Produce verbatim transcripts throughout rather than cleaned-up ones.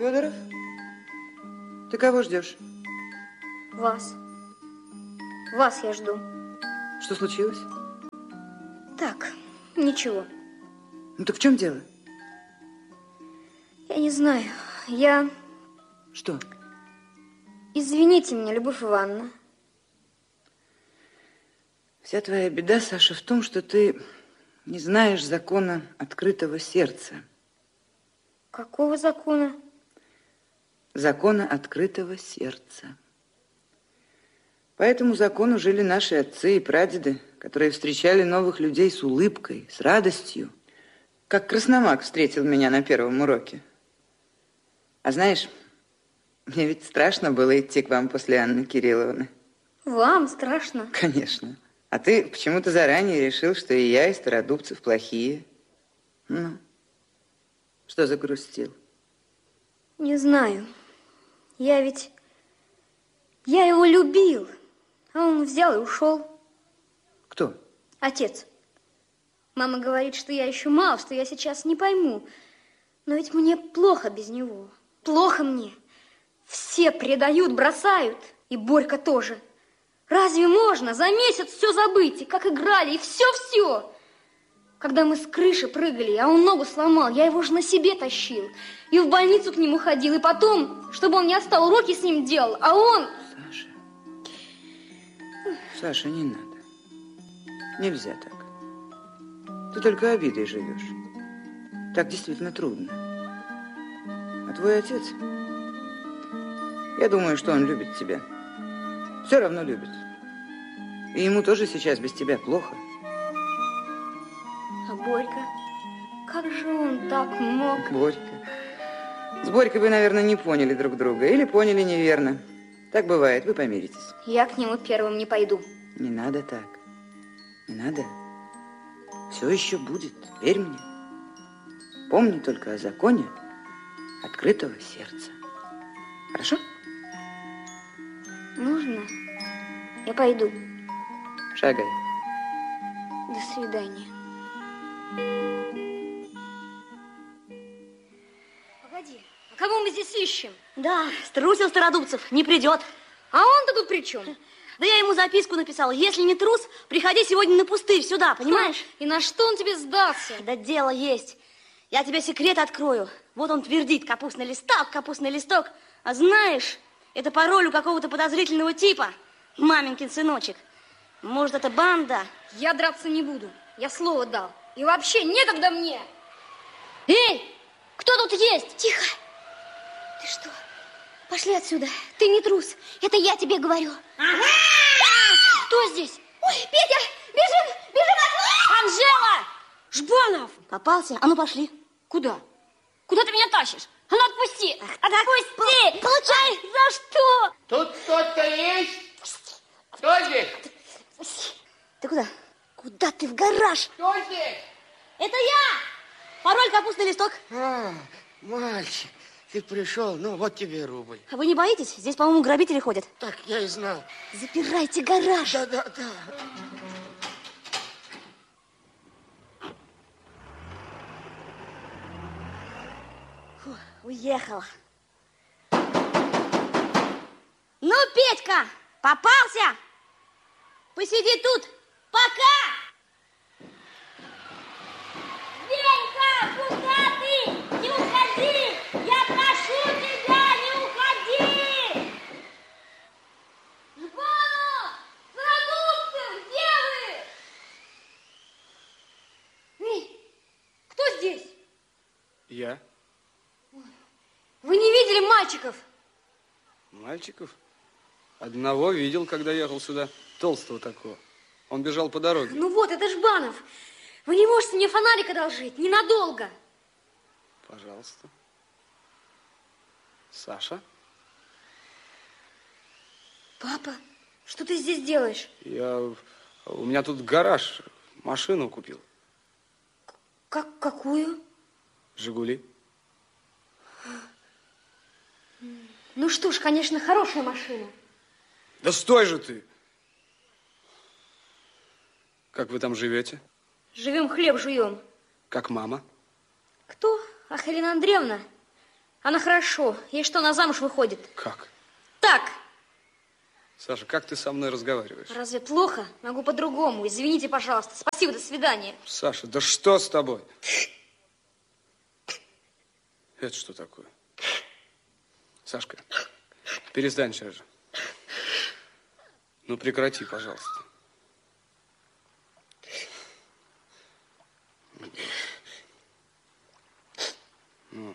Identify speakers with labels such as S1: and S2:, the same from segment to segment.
S1: Федоров, ты кого ждешь?
S2: Вас. Вас я жду.
S1: Что случилось?
S2: Так, ничего.
S1: Ну так в чем дело?
S2: Я не знаю. Я...
S1: Что?
S2: Извините меня, Любовь Ивановна.
S1: Вся твоя беда, Саша, в том, что ты не знаешь закона открытого сердца.
S2: Какого закона?
S1: Закона открытого сердца. По этому закону жили наши отцы и прадеды, которые встречали новых людей с улыбкой, с радостью, как Красномак встретил меня на первом уроке. А знаешь, мне ведь страшно было идти к вам после Анны Кирилловны.
S2: Вам страшно?
S1: Конечно. А ты почему-то заранее решил, что и я, и Стародубцев плохие. Ну, что загрустил?
S2: Не знаю. Я ведь... Я его любил, а он взял и ушел.
S1: Кто?
S2: Отец. Мама говорит, что я еще мал, что я сейчас не пойму. Но ведь мне плохо без него. Плохо мне. Все предают, бросают. И Борька тоже. Разве можно за месяц все забыть? И как играли, и все-все. Когда мы с крыши прыгали, а он ногу сломал, я его же на себе тащил. И в больницу к нему ходил. И потом, чтобы он не отстал, уроки с ним делал. А он...
S1: Саша. Саша, не надо. Нельзя так. Ты только обидой живешь. Так действительно трудно. А твой отец... Я думаю, что он любит тебя. Все равно любит. И ему тоже сейчас без тебя плохо.
S2: А Борька? Как же он так мог?
S1: Борька. С Борькой вы, наверное, не поняли друг друга. Или поняли неверно. Так бывает, вы помиритесь.
S2: Я к нему первым не пойду.
S1: Не надо так. Не надо. Все еще будет, верь мне. Помни только о законе открытого сердца. Хорошо?
S2: Можно? Я пойду.
S1: Шагай.
S2: До свидания. Погоди, а кого мы здесь ищем?
S3: Да, струсил Стародубцев, не придет.
S2: А он-то тут при чем?
S3: Да я ему записку написала. Если не трус, приходи сегодня на пустырь сюда, понимаешь?
S2: И на что он тебе сдался?
S3: Да дело есть. Я тебе секрет открою. Вот он твердит: капустный листок, капустный листок. А знаешь, это пароль у какого-то подозрительного типа. Маменькин сыночек. Может, это банда?
S2: Я драться не буду. Я слово дал. И вообще некогда мне. Эй, кто тут есть?
S4: Тихо. Ты что? Пошли отсюда. Ты не трус. Это я тебе говорю.
S2: Ага! Кто здесь?
S4: Ой, Петя, бежим, бежим отсюда!
S2: Анжела! Жбанов!
S3: Попался? А ну, пошли.
S2: Куда? Куда ты меня тащишь? А ну, отпусти!
S3: Ах,
S2: отпусти!
S3: По получай!
S2: Ай, за что?
S5: Тут кто-то есть? Кто здесь?
S3: Ты куда? Куда ты? В гараж?
S5: Кто здесь?
S3: Это я! Пароль капустный листок.
S5: А, мальчик, ты пришел, ну вот тебе рубль.
S3: А вы не боитесь? Здесь, по-моему, грабители ходят.
S5: Так, я и знал.
S3: Запирайте гараж.
S5: Да, да, да.
S3: Фу, уехала. Ну, Петька, попался? Посиди тут. Пока!
S2: Венька, куда ты? Не уходи! Я прошу тебя, не уходи! Жбанов! Стародубцев, где вы? Эй, кто здесь?
S6: Я?
S2: Вы не видели мальчиков?
S6: Мальчиков? Одного видел, когда ехал сюда. Толстого такого. Он бежал по дороге.
S2: Ну вот, это Жбанов. Вы не можете мне фонарик одолжить? Ненадолго.
S6: Пожалуйста. Саша?
S2: Папа, что ты здесь делаешь?
S6: Я... У меня тут гараж. Машину купил.
S2: Как, какую?
S6: Жигули.
S2: Ну что ж, конечно, хорошая машина.
S6: Да стой же ты! Как вы там живете?
S2: Живем, хлеб жуем.
S6: Как мама?
S2: Кто? Ах, Елена Андреевна. Она хорошо. Ей что, она замуж выходит?
S6: Как?
S2: Так.
S6: Саша, как ты со мной разговариваешь?
S2: Разве плохо? Могу по-другому. Извините, пожалуйста. Спасибо, до свидания.
S6: Саша, да что с тобой? Это что такое? Сашка, перестань сейчас же. Ну, прекрати, пожалуйста. Ну.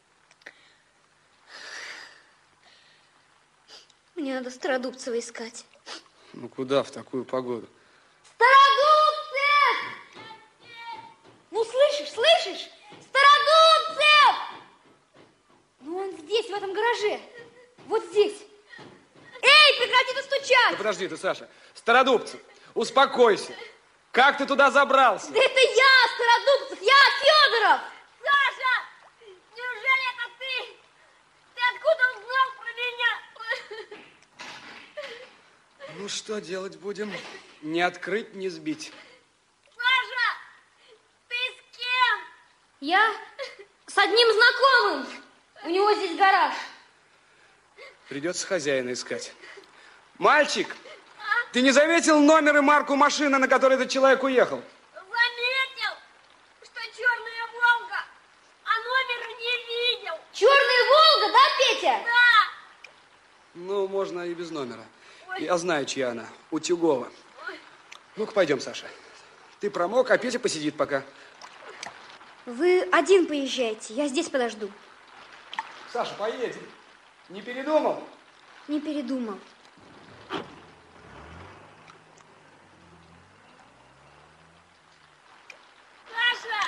S2: Мне надо Стародубцева искать.
S6: Ну, куда в такую погоду?
S2: Стародубцев! Ну, слышишь, слышишь? Стародубцев! Ну, он здесь, в этом гараже. Вот здесь. Эй, прекрати ты стучать!
S6: Да подожди ты, Саша. Стародубцев, успокойся. Как ты туда забрался?
S2: Да это я, Стародубцев, я Федоров!
S3: Саша! Неужели это ты? Ты откуда узнал про меня?
S6: Ну, что делать будем? Не открыть, не сбить.
S3: Саша! Ты с кем?
S2: Я с одним знакомым. У него здесь гараж.
S6: Придется хозяина искать. Мальчик, ты не заметил номер и марку машины, на которой этот человек уехал?
S3: Заметил, что черная Волга, а номера не видел.
S2: Черная Волга, да, Петя?
S3: Да.
S6: Ну, можно и без номера. Я знаю, чья она. Утюгова. Ну-ка, пойдем, Саша. Ты промок, а Петя посидит пока.
S2: Вы один поезжайте, я здесь подожду.
S6: Саша, поедем. Не передумал?
S2: Не передумал.
S3: Саша!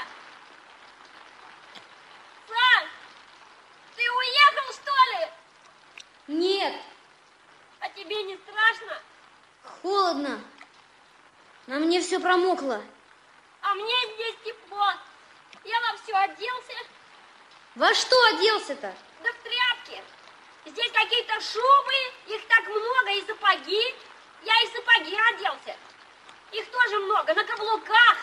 S3: Саш! Ты уехал, что ли?
S2: Нет,
S3: А тебе не страшно?
S2: холодно. На мне все промокло.
S3: А мне здесь тепло. Я во все оделся.
S2: Во что оделся-то?
S3: Да в тряпки. Здесь какие-то шубы, их так много, и сапоги. Я и сапоги оделся. Их тоже много, на каблуках.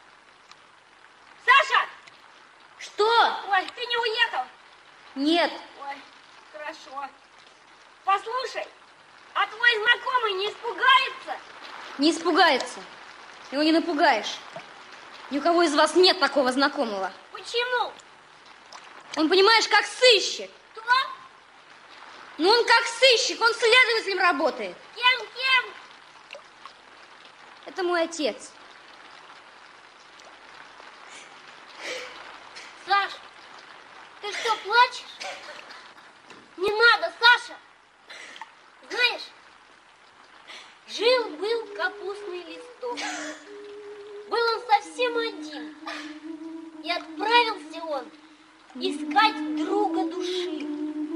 S3: Саша!
S2: Что?
S3: Ой, ты не уехал?
S2: Нет.
S3: Ой, хорошо. Послушай, а твой знакомый не испугается?
S2: Не испугается. Его не напугаешь. Ни у кого из вас нет такого знакомого.
S3: Почему?
S2: Он, понимаешь, как сыщик.
S3: Кто?
S2: Ну, он как сыщик, он следователем работает.
S3: Кем, кем?
S2: Это мой отец.
S3: Саш, ты что, плачешь? Не надо, Саша. Знаешь, жил-был капустный листок. Был он совсем один. И отправился он искать друга души.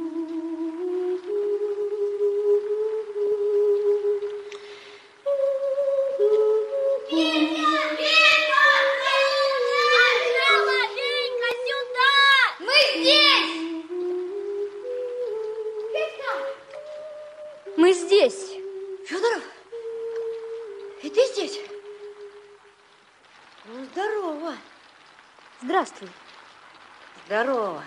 S2: Мы здесь. Федоров, и ты здесь?
S5: Ну, здорово.
S2: Здравствуй.
S5: Здорово.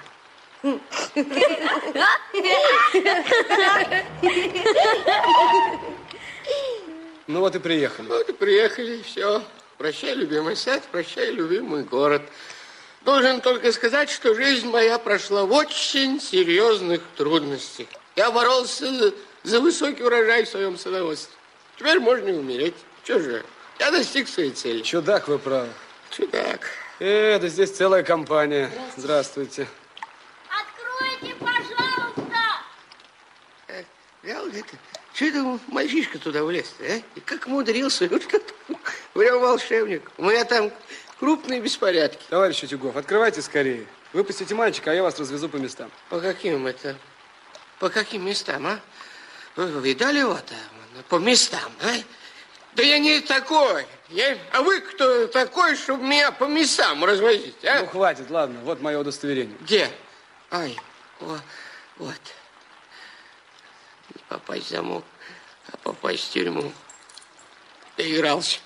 S6: Ну вот и приехали.
S5: Вот и приехали, все. Прощай, любимый сад, прощай, любимый город. Должен только сказать, что жизнь моя прошла в очень серьезных трудностях. Я боролся за, за высокий урожай в своем садоводстве. Теперь можно и умереть. Че же, я достиг своей цели.
S6: Чудак, вы правы.
S5: Чудак.
S6: Э, да здесь целая компания. Здравствуйте.
S3: Откройте, пожалуйста!
S5: Я вот это, что это мальчишка туда влез-то, а? И как умудрился, вот как прям волшебник. У меня там крупные беспорядки.
S6: Товарищ Утюгов, открывайте скорее. Выпустите мальчика, а я вас развезу по местам.
S5: По каким это? По каким местам, а? Вы видали его там? По местам, а? Да я не такой. Я... А вы кто такой, чтобы меня по местам развозить, а?
S6: Ну, хватит, ладно. Вот мое удостоверение.
S5: Где? Ай, о, вот. Не попасть в замок, а попасть в тюрьму. Доигрался.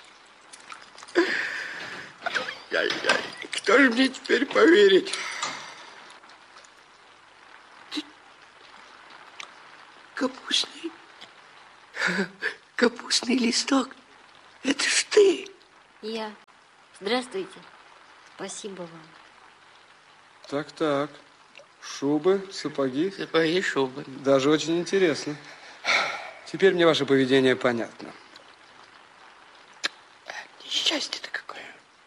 S5: Ай-яй, кто же мне теперь поверит? Капустный, капустный листок. Это ж ты.
S3: Я. Здравствуйте. Спасибо вам.
S6: Так-так. Шубы, сапоги.
S5: Сапоги, шубы.
S6: Даже очень интересно. Теперь мне ваше поведение понятно.
S5: Несчастье-то какое.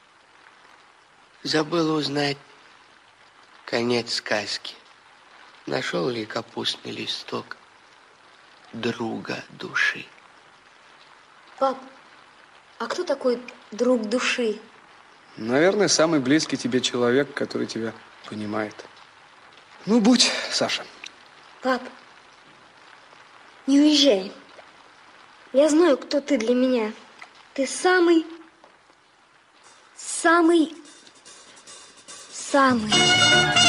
S5: Забыл узнать конец сказки. Нашел ли капустный листок друга души?
S2: Пап, а кто такой друг души?
S6: Наверное, самый близкий тебе человек, который тебя понимает. Ну, будь, Саша.
S2: Пап, не уезжай. Я знаю, кто ты для меня. Ты самый, самый, самый...